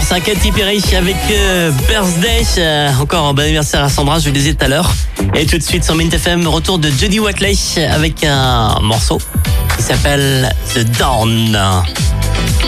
c'est un Katy Perry avec Birthday. Encore un bon anniversaire à Sandra, je le disais tout à l'heure. Et tout de suite sur Mint FM, retour de Jody Watley avec un morceau qui s'appelle The Dawn.